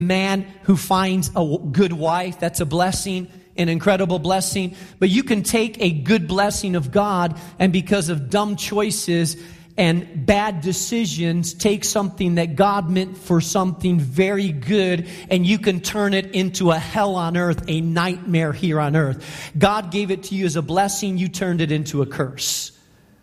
man who finds a good wife. That's a blessing, an incredible blessing. But you can take a good blessing of God and because of dumb choices and bad decisions, take something that God meant for something very good, and you can turn it into a hell on earth, a nightmare here on earth. God gave it to you as a blessing, you turned it into a curse.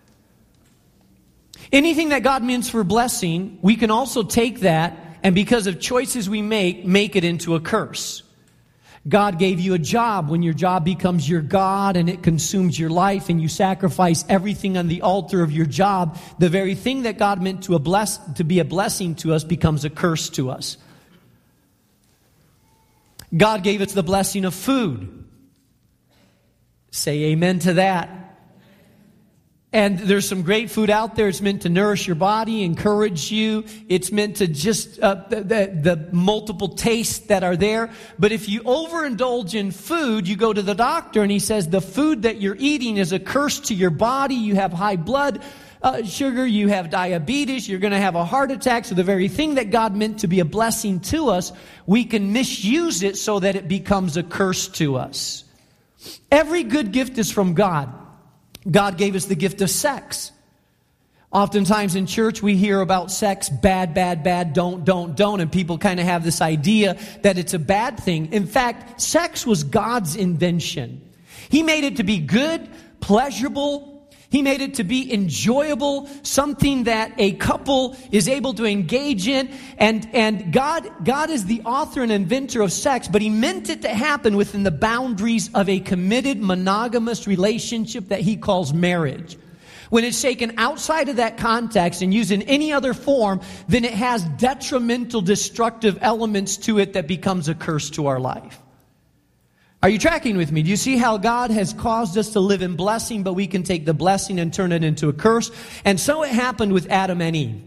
Anything that God means for blessing, we can also take that, and because of choices we make it into a curse. God gave you a job. When your job becomes your God and it consumes your life and you sacrifice everything on the altar of your job, the very thing that God meant to be a blessing to us becomes a curse to us. God gave us the blessing of food. Say amen to that. And there's some great food out there. It's meant to nourish your body, encourage you. It's meant to just the multiple tastes that are there. But if you overindulge in food, you go to the doctor and he says the food that you're eating is a curse to your body. You have high blood sugar, you have diabetes, you're going to have a heart attack. So the very thing that God meant to be a blessing to us, we can misuse it so that it becomes a curse to us. Every good gift is from God. God gave us the gift of sex. Oftentimes in church we hear about sex, bad, don't. And people kind of have this idea that it's a bad thing. In fact, sex was God's invention. He made it to be good, pleasurable. He made it to be enjoyable, something that a couple is able to engage in. And God is the author and inventor of sex, but He meant it to happen within the boundaries of a committed, monogamous relationship that He calls marriage. When it's taken outside of that context and used in any other form, then it has detrimental, destructive elements to it that becomes a curse to our life. Are you tracking with me? Do you see how God has caused us to live in blessing, but we can take the blessing and turn it into a curse? And so it happened with Adam and Eve.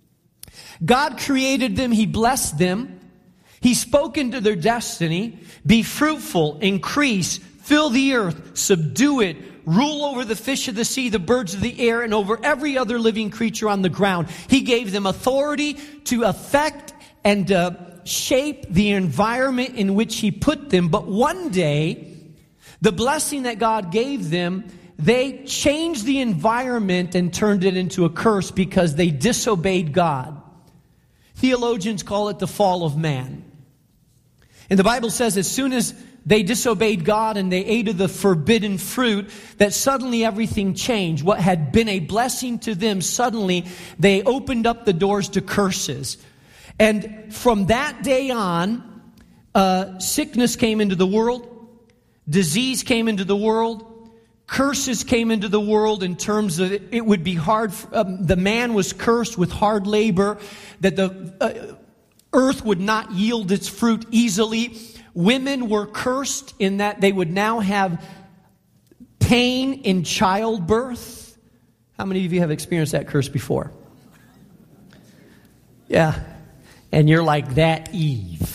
God created them. He blessed them. He spoke into their destiny. Be fruitful, increase, fill the earth, subdue it, rule over the fish of the sea, the birds of the air, and over every other living creature on the ground. He gave them authority to affect and shape the environment in which He put them. But one day, the blessing that God gave them, they changed the environment and turned it into a curse because they disobeyed God. Theologians call it the fall of man. And the Bible says as soon as they disobeyed God and they ate of the forbidden fruit, that suddenly everything changed. What had been a blessing to them, suddenly they opened up the doors to curses. And from that day on, sickness came into the world, disease came into the world, curses came into the world in terms of it would be hard. The man was cursed with hard labor, that the earth would not yield its fruit easily. Women were cursed in that they would now have pain in childbirth. How many of you have experienced that curse before? Yeah. And you're like, that Eve,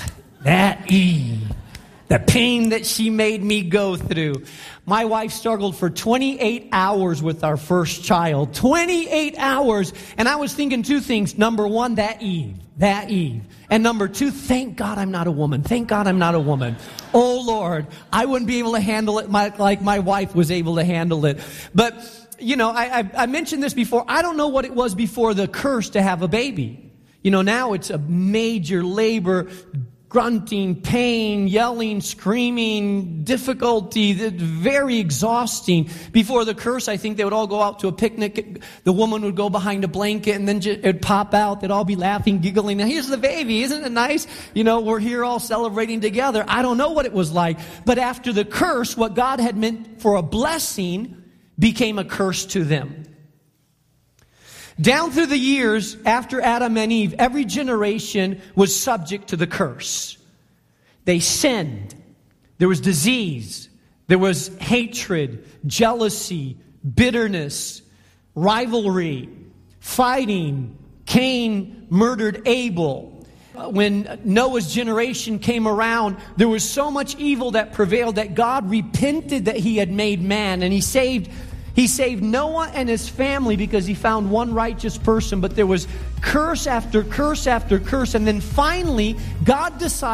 the pain that she made me go through. My wife struggled for 28 hours with our first child. 28 hours. And I was thinking two things. Number one, that Eve. And number two, thank God I'm not a woman. Thank God I'm not a woman. Oh Lord, I wouldn't be able to handle it like my wife was able to handle it. But, you know, I mentioned this before. I don't know what it was before the curse to have a baby. You know, now it's a major labor, grunting, pain, yelling, screaming, difficulty, very exhausting. Before the curse, I think they would all go out to a picnic. The woman would go behind a blanket and then it would pop out. They'd all be laughing, giggling. Now, here's the baby. Isn't it nice? You know, we're here all celebrating together. I don't know what it was like. But after the curse, what God had meant for a blessing became a curse to them. Down through the years, after Adam and Eve, every generation was subject to the curse. They sinned. There was disease. There was hatred, jealousy, bitterness, rivalry, fighting. Cain murdered Abel. When Noah's generation came around, there was so much evil that prevailed that God repented that He had made man, and He saved He saved Noah and his family because he found one righteous person, but there was curse after curse after curse. And then finally, God decided